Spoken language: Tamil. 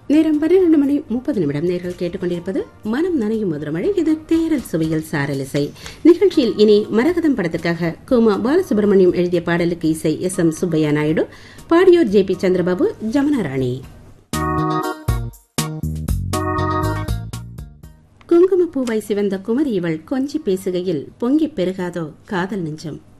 நேரம் 12:30 நேர்கள் கேட்டுக்கொண்டிருப்பது மனம் நனையும் மதுரமழை. இது தேரல் சுவையில் சாரலிசை நிகழ்ச்சியில் இனி மரகதம் படத்திற்காக குமா பாலசுப்ரமணியம் எழுதிய பாடலுக்கு இசை எஸ்.எம். சுப்பையா நாயுடு, பாடியோர் ஜே.பி. சந்திரபாபு, ஜமுனா ராணி. குங்குமப்பூவை சிவந்த குமரி இவள் கொஞ்சி பேசுகையில் பொங்கி பெருகாதோ காதல் நெஞ்சம்.